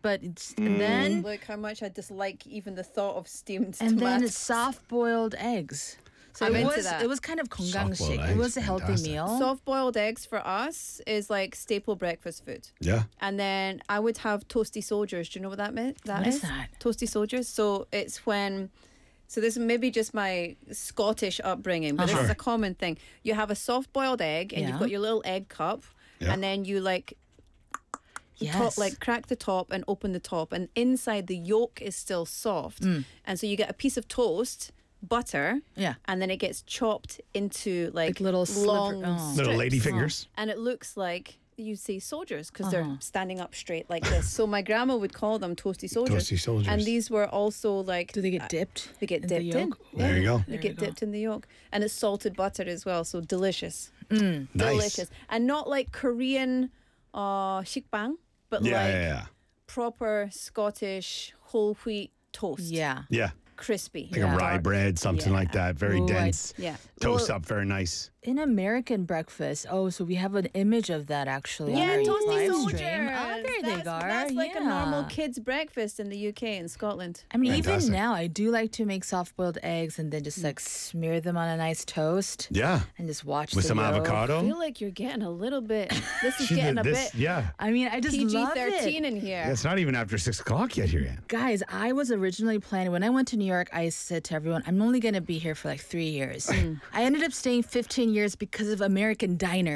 but and then Look how much I dislike even the thought of steamed and then tomatoes. soft-boiled eggs. So I'm it into was that. it was kind of Soft-boiled 건강식. It eggs, was a healthy fantastic. meal. Soft-boiled eggs for us is like staple breakfast food. Yeah. And then I would have toasty soldiers. Do you know what that meant? What is that? Toasty soldiers. So it's when. So this is maybe just my Scottish upbringing, but this is a common thing. You have a soft-boiled egg, and Yeah. you've got your little egg cup, Yeah. and then you Yes. crack the top and open the top, and inside the yolk is still soft, and so you get a piece of toast, butter, Yeah. and then it gets chopped into like little long sliver- oh. Little strips. lady fingers. And it looks like you see soldiers because they're standing up straight like this. So my grandma would call them toasty soldiers. Toasty soldiers. And these were also like Do they get dipped? they get in the dipped in. yolk? There you go. They get dipped in the yolk, and it's salted butter as well. So delicious, Nice. delicious, and not like Korean shikbang, but Yeah, like yeah, proper Scottish whole wheat toast. Yeah. yeah. Crispy. Like a rye Dark. bread, something Yeah. like that. Very Ooh, dense. Yeah. Toast Well- up very nice. In American breakfast, so we have an image of that actually. Yeah, on our toasty live soldiers. stream. Oh, there they are. That's like a normal Yeah. kid's breakfast in the UK and Scotland. I mean, Fantastic. even now, I do like to make soft-boiled eggs and then just like smear them on a nice toast Yeah. and just watch With the some yolk. I avocado. feel like you're getting a little bit. This is getting a bit Yeah. I mean, I just love PG-13 it. in here. It's not even after 6 o'clock yet here yet. Guys, I was originally planning, when I went to New York, I said to everyone, I'm only going to be here for like 3 years. I ended up staying 15 years because of American diners.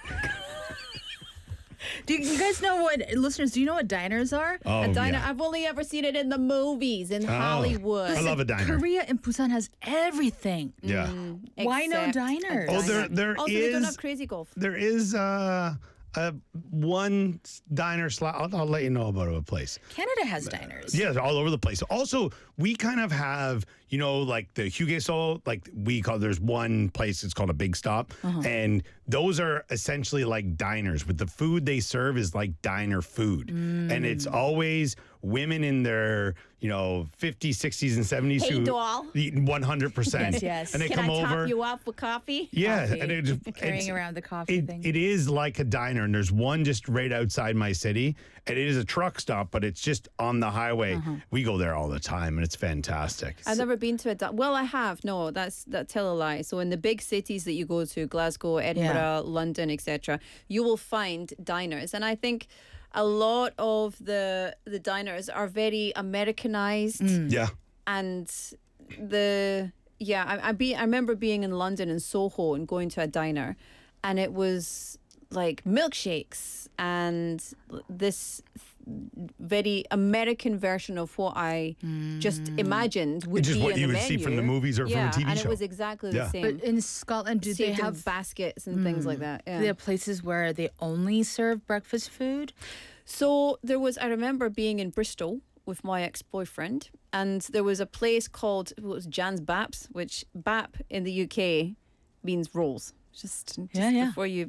Do you guys know what, listeners, do you know what diners are? Oh, A diner. yeah. I've only ever seen it in the movies in Hollywood. I love a diner. Korea and Busan has everything. Yeah. Why no Except a diners? Oh, diner. there also, they don't is- have Crazy Golf. There is one diner I'll let you know about a place. Canada has diners. Yeah, all over the place. Also, we kind of have, like the Hugeso, like we call, there's one place, it's called a Big Stop. And those are essentially like diners, but the food they serve is like diner food. And it's always women in their, 50s, 60s, and 70s Hey, who doll. eat 100%. Yes, yes. And they Can come I over. top you up with coffee? Yeah, Coffee. and Carrying it's- around the coffee thing. It is like a diner, and there's one just right outside my city, and it is a truck stop, but it's just on the highway. We go there all the time, and it's fantastic. I've never been to a well, I have. No, that tell a lie. So in the big cities that you go to, Glasgow, Edinburgh, London, etc., you will find diners, and I think a lot of the diners are very Americanized, Yeah. and I remember being in London in Soho and going to a diner, and it was like milkshakes and this very American version of what I just imagined would Just be what in you the would see from menu. the movies or from a Yeah, TV and show. it was exactly Yeah. the same. But in Scotland, do they Saved in have baskets and things like that? Yeah. there are places where they only serve breakfast food? So there was, I remember being in Bristol with my ex-boyfriend, and there was a place called, it was Jan's Baps, which Bap in the UK means rolls. Just Yeah. before you.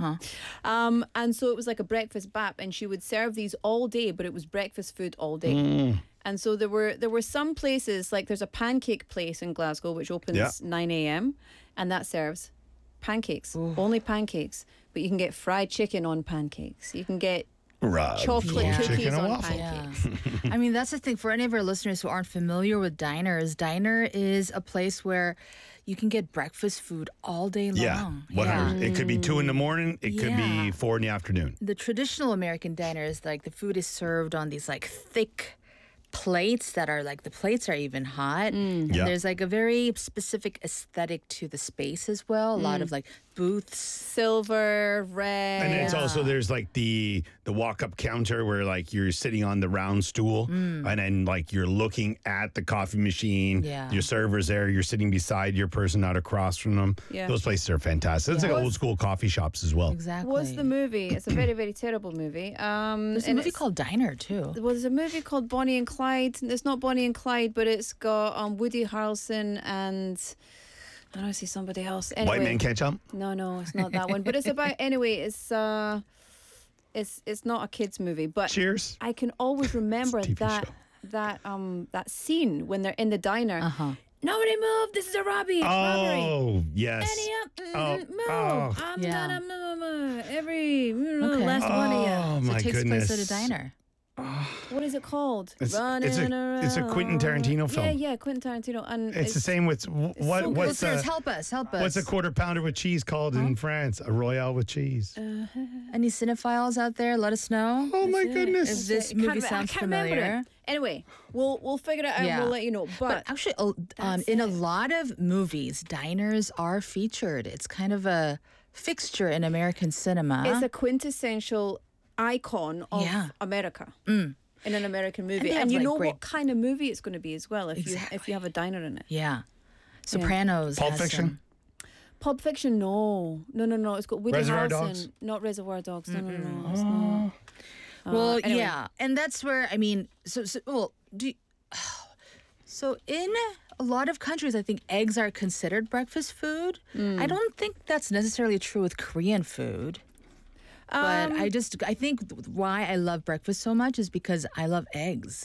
And so it was like a breakfast bap, and she would serve these all day, but it was breakfast food all day. And so there were some places, like there's a pancake place in Glasgow which opens Yeah. 9 a.m. and that serves pancakes, only pancakes. But you can get fried chicken on pancakes. You can get chocolate Yeah. cookies Chicken and on waffle. pancakes. I mean, that's the thing. For any of our listeners who aren't familiar with diners, diner is a place where you can get breakfast food all day Yeah. long. 100. It could be 2 in the morning. It could Yeah. be 4 in the afternoon. The traditional American diners, like the food is served on these like thick plates that are like the plates are even hot. And Yeah. there's like a very specific aesthetic to the space as well. A lot of like booths. Silver, red. And it's also, there's like the walk-up counter where like you're sitting on the round stool and then like you're looking at the coffee machine. Yeah. Your server's there. You're sitting beside your person, not across from them. Yeah. Those places are fantastic. It's Yeah. like old school coffee shops as well. Exactly. What's the movie? It's a very, very terrible movie. There's a movie called Diner too. Well, there's a movie called Bonnie and Clyde. It's not Bonnie and Clyde, but it's got Woody Harrelson and I don't know, see somebody else. Anyway, White Man Can't Jump? No, it's not that one. But it's about anyway. It's not a kids movie, but Cheers. I can always remember It's a TV show. that scene when they're in the diner. Nobody move! This is a robbery! Robbery! Oh, yes. Any up? Oh, Move! oh. I'm Yeah. gonna move every Okay. last one of you. Oh, So my it takes goodness. place at a diner. What is it called? It's Running it's a Quentin Tarantino film. Yeah, Quentin Tarantino. And It's the same with what so good. what's Listeners, a, help us. what's a quarter pounder with cheese called in France? A Royale with cheese. Any cinephiles out there? Let us know. Oh my If goodness. this I movie can't sounds remember familiar. it. Anyway, we'll figure it out and we'll let you know. But Actually, in a lot of movies, diners are featured. It's kind of a fixture in American cinema. it's a quintessential icon of Yeah. America. In an American movie, they and have, you like, know great- what kind of movie it's going to be as well if you Exactly. have a diner in it. Yeah. Sopranos. Pulp has Fiction? some- Pulp Fiction, no. It's got Woody Reservoir Harrelson, Dogs? not Reservoir Dogs. No. It's not. Well, anyway. yeah, and that's where I mean, so in a lot of countries, I think eggs are considered breakfast food. I don't think that's necessarily true with Korean food. But I think why I love breakfast so much is because I love eggs.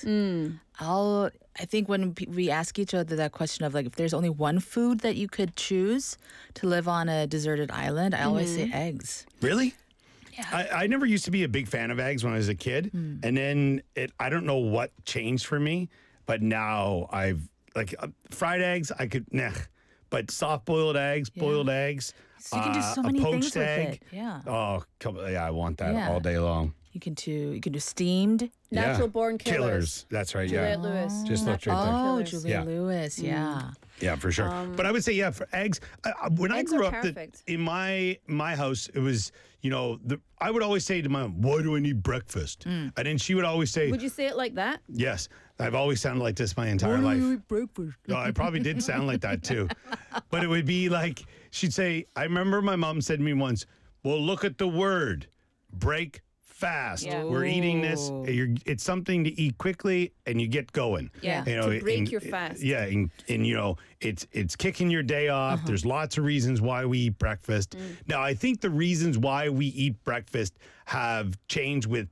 I think when we ask each other that question of like if there's only one food that you could choose to live on a deserted island, I always say eggs. Really? Yeah. I never used to be a big fan of eggs when I was a kid. And then I don't know what changed for me, but now I've like fried eggs, I could, but soft boiled eggs, boiled eggs, So you can do so a many poached things with egg. it. Yeah. Oh, I want that Yeah. all day long. You can do steamed. Natural Born Killers. That's right. Juliette Yeah. Lewis. Just looked right there. Oh, Killers. Julia Yeah. Lewis. Yeah. Yeah, for sure. But I would say, yeah, for eggs. When I Eggs grew are up, perfect. in my house, it was, I would always say to my mom, "Why do I need breakfast?" And then she would always say, Would you say it like that? "Yes." I've always sounded like this my entire life. breakfast? No, I probably did sound like that too. But it would be like, she'd say, I remember my mom said to me once, well, look at the word, break fast. Yeah. We're eating this. It's something to eat quickly and you get going. Yeah, to break your fast. Yeah, and it's kicking your day off. There's lots of reasons why we eat breakfast. Now, I think the reasons why we eat breakfast have changed with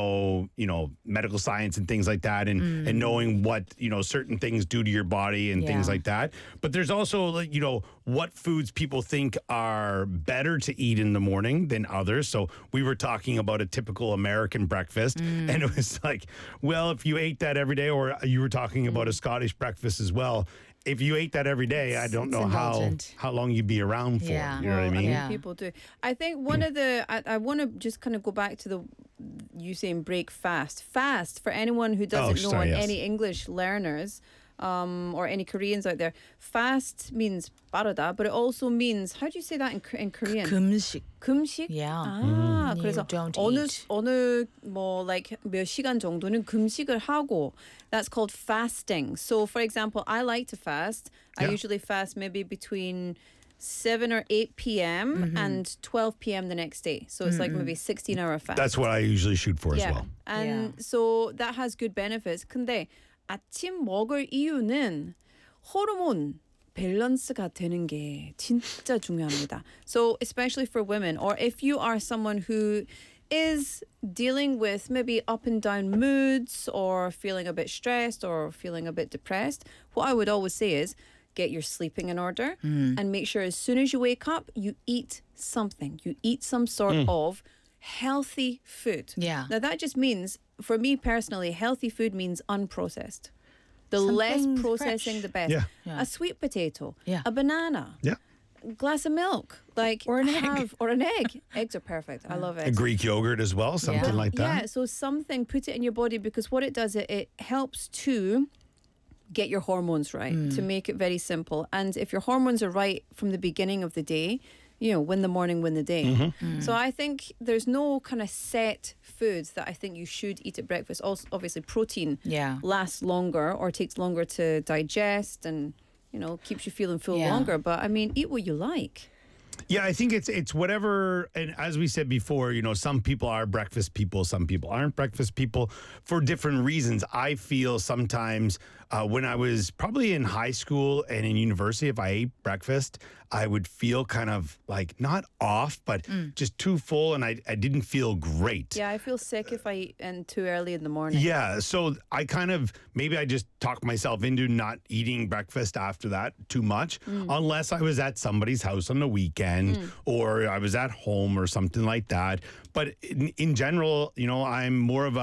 medical science and things like that, and knowing what certain things do to your body and things Yeah. like that. But there's also what foods people think are better to eat in the morning than others. So we were talking about a typical American breakfast, and it was like, well, if you ate that every day, or you were talking about a Scottish breakfast as well. If you ate that every day, I don't It's know indulgent. how long you'd be around for. Yeah. You know what I mean? Yeah. People do. I think one of the I want to just kind of go back to you saying break fast. Fast for anyone who doesn't know, sorry, and yes. any English learners or any Koreans out there. Fast means 빠르다, but it also means, how do you say that in Korean? 금식. 금식? Yeah. 아, You 그래서 don't 어느 eat. like 몇 시간 정도는 금식을 하고, that's called fasting. So for example, I like to fast. I Yeah. usually fast maybe between 7 or 8 p.m. and 12 p.m. the next day. So it's like maybe 16-hour fast. That's what I usually shoot for as yeah. well. And so that has good benefits. 근데 아침 먹을 이유는 호르몬 밸런스가 되는 게 진짜 중요합니다. So especially for women, or if you are someone who is dealing with maybe up and down moods or feeling a bit stressed or feeling a bit depressed, what I would always say is get your sleeping in order and make sure as soon as you wake up, you eat something. You eat some sort of healthy food. Yeah. Now that just means, for me personally, healthy food means unprocessed. The less Something processing, fresh. the best. Yeah. Yeah. A sweet potato, Yeah. a banana, Yeah. glass of milk, like Or an egg. or an egg. Eggs are perfect. I love A eggs. Greek yogurt as well, something like that. Yeah, so something, put it in your body, because what it does, it helps to get your hormones right, to make it very simple. And if your hormones are right from the beginning of the day, win the morning, win the day. So I think there's no kind of set foods that I think you should eat at breakfast. Also, obviously, protein Yeah. lasts longer or takes longer to digest and, keeps you feeling full Yeah. longer. But I mean, eat what you like. Yeah, I think it's whatever. And as we said before, some people are breakfast people, some people aren't breakfast people for different reasons. I feel sometimes when I was probably in high school and in university, if I ate breakfast, I would feel kind of like not off, but just too full, and I didn't feel great. Yeah, I feel sick if I eat too early in the morning. Yeah, so I maybe I just talked myself into not eating breakfast after that too much, unless I was at somebody's house on the weekend or I was at home or something like that. But in general, I'm more of a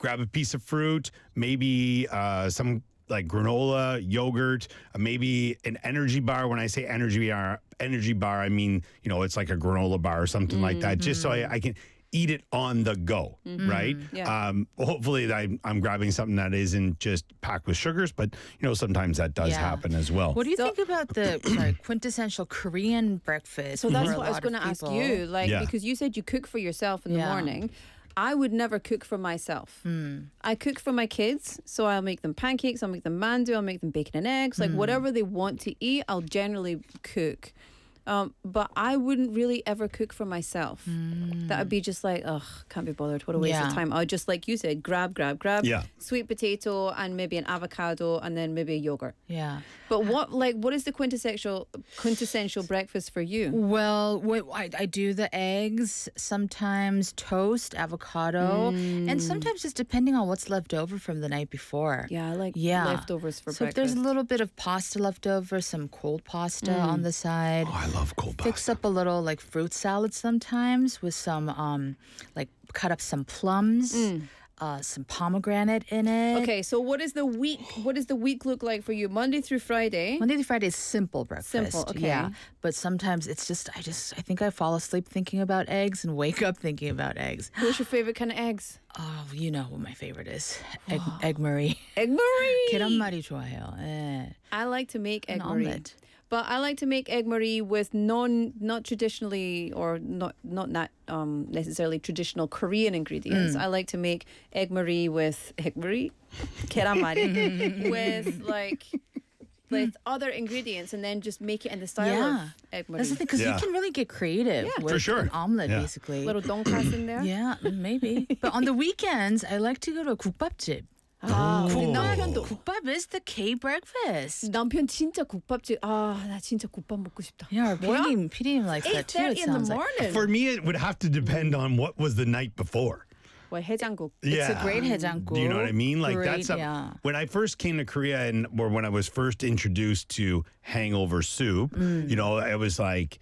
grab a piece of fruit, maybe some like granola, yogurt, maybe an energy bar. When I say energy bar, I mean, it's like a granola bar or something like that, just so I can eat it on the go, right? Yeah. Hopefully I'm grabbing something that isn't just packed with sugars, but sometimes that does happen as well. What do you think about the quintessential Korean breakfast? So that's for a what I was lot going of to ask people? you, Yeah. because you said you cook for yourself in the morning. I would never cook for myself. I cook for my kids, so I'll make them pancakes, I'll make them mandu, I'll make them bacon and eggs, like whatever they want to eat, I'll generally cook. But I wouldn't really ever cook for myself. That would be just like, ugh, can't be bothered. What a waste of time. I would just, like you said, grab, Yeah. sweet potato and maybe an avocado and then maybe a yogurt. Yeah. But what is the quintessential breakfast for you? Well, I do the eggs, sometimes toast, avocado, and sometimes just depending on what's left over from the night before. Yeah, I like Yeah. leftovers for So if breakfast. there's a little bit of pasta left over, some cold pasta on the side. Oh, I love cold pasta. Fix up a little like fruit salad sometimes with some like cut up some plums, some pomegranate in it. Okay, so what is the week look like for you? Monday through Friday? Monday through Friday is simple breakfast. Simple, okay. Yeah. But sometimes it's just I think I fall asleep thinking about eggs and wake up thinking about eggs. What's your favorite kind of eggs? Oh, you know what my favorite is. Egg Marie. Egg Marie! 계란말이 좋아해요. 예. I like to make egg An Marie. omelet. But I like to make egg Marie with not traditionally or not necessarily traditional Korean ingredients. I like to make egg Marie with egg Marie, 계란말이, with other ingredients and then just make it in the style of egg Marie. That's the thing, because Yeah. you can really get creative Yeah. with For sure. an omelet, Yeah. basically. Little donkass in there. Yeah, maybe. But on the weekends, I like to go to a 국밥집. 아, 우리 오. 남편도 국밥 is the K breakfast. 남편 진짜 국밥집. 아, 나 진짜 국밥 먹고 싶다. Yeah, our 뭐야? PD님 likes that too. 8:30 It in the sounds like. morning. For me, it would have to depend on what was the night before. 뭐 해장국. It's a great 해장국. Do you know what I mean? Like Great, that's when I first came to Korea or when I was first introduced to hangover soup, it was like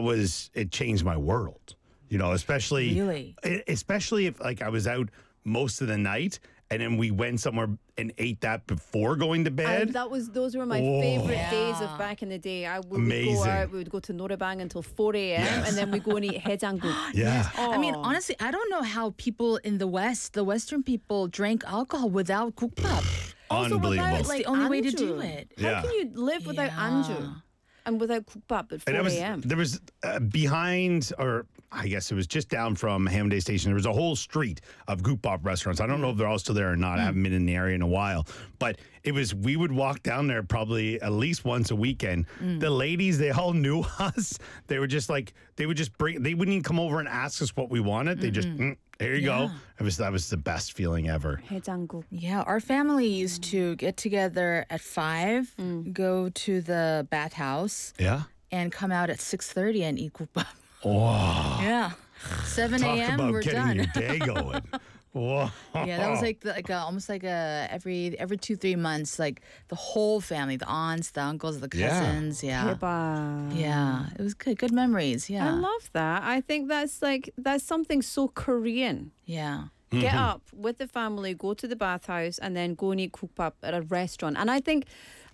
it changed my world. Especially Really? especially if like I was out most of the night and then we went somewhere and ate that before going to bed. Those were my favorite days of back in the day. We would Amazing. go out, we would go to Norebang until 4 a.m. and then we go and eat 해장국. Yeah. I mean, honestly, I don't know how people in the West, the Western people, drank alcohol without 국밥. Also Unbelievable. without, It's like, the only way to anju. do it. How Yeah. can you live without Yeah. anju and without 국밥 at 4 a.m.? There was behind, or I guess it was just down from Hamday Station, there was a whole street of Goopbop restaurants. I don't know if they're all still there or not. I haven't been in the area in a while. But we would walk down there probably at least once a weekend. The ladies, they all knew us. They were just like, they wouldn't even come over and ask us what we wanted. They just, here you go. That was the best feeling ever. 해장국. Yeah, our family used to get together at 5, go to the bathhouse, Yeah. and come out at 6:30 and eat 국밥. Wow. Yeah. 7 Talk a.m. about we're getting done. your day going. Whoa. Yeah, that was almost like every 2-3 months, like the whole family, the aunts, the uncles, the Yeah. cousins. Yeah. 대박. Yeah. It was good memories. Yeah. I love that. I think that's something so Korean. Yeah. Get up with the family, go to the bathhouse, and then go and eat 국밥 at a restaurant. And I think,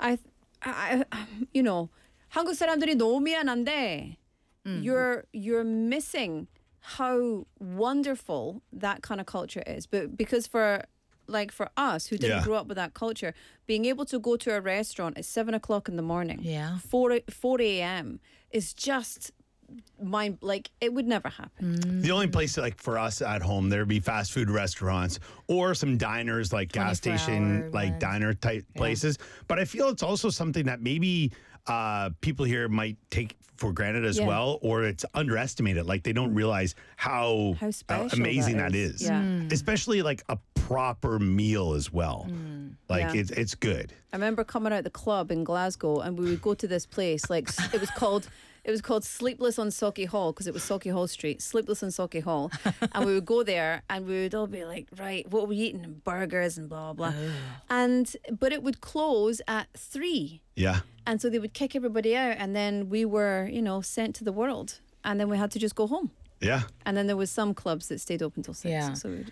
한국 사람들이 너무 미안한데, you're missing how wonderful that kind of culture is. But because for us who didn't Yeah. grow up with that culture, being able to go to a restaurant at 7 o'clock in the morning, Yeah. 4 a.m. is just it would never happen. The only place like for us at home, there'd be fast food restaurants or some diners like gas 24-hour station, like ones. diner type places. But I feel it's also something that maybe people here might take for granted as Yeah. well, or it's underestimated. Like they don't realize how special amazing that that is. is. Yeah. Especially like a proper meal as well. Like Yeah. it's good. I remember coming out the club in Glasgow, and we would go to this place. Like it was called Sleepless on Socky Hall because it was Socky Hall Street. Sleepless on Socky Hall, and we would go there, and we would all be like, right, what are we eating? And burgers and blah blah. But it would close at 3, Yeah. and so they would kick everybody out, and then we were sent to the world, and then we had to just go home. Yeah. And then there was some clubs that stayed open till 6. Yeah. So we just.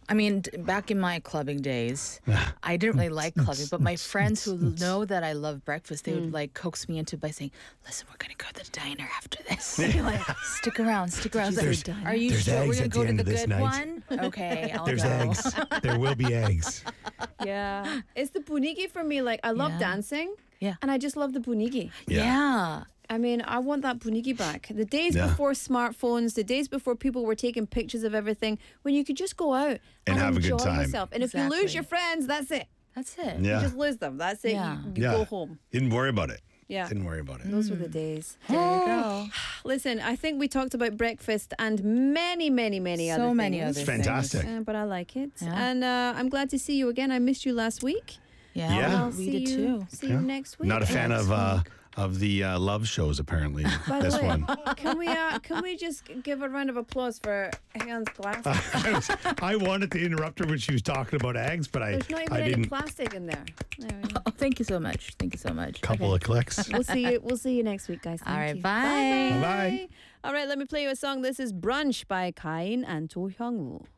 I mean, back in my clubbing days, I didn't really like clubbing, but my friends who know that I love breakfast, they would like coax me into by saying, "Listen, we're gonna go to the diner after this. Like, stick around, stick around." I was like, "Are you There's sure we're eggs gonna at go the to end the of this good night. one?" Okay, I'll There's go. eggs. There will be eggs. Yeah. It's the punigi for me. Like, I love Yeah. dancing. Yeah. And I just love the punigi. Yeah. I mean, I want that punigi back. The days Yeah. before smartphones, the days before people were taking pictures of everything, when you could just go out And have a good enjoy time. yourself. And if you lose Exactly. your friends, that's it. That's it. Yeah. You just lose them. That's it. Yeah. You go home. Didn't worry about it. Yeah. Didn't worry about it. Those were the days. There you go. Listen, I think we talked about breakfast and many, many, many other So things. many other It's fantastic. But I like it. Yeah. And I'm glad to see you again. I missed you last week. Yeah, Yeah. I'll we see did you, too. See you next week. Not a fan of the love shows, apparently. By This the way, one. can we just give a round of applause for Hans Glass? I wanted to interrupt her when she was talking about eggs, but There's not even I any didn't. plastic in there. There we go. Oh, thank you so much. Thank you so much. Couple of clicks. We'll see you. We'll see you next week, guys. Thank All right, you. bye. Bye-bye. All right, let me play you a song. This is Brunch by Kain and To Hyung Woo.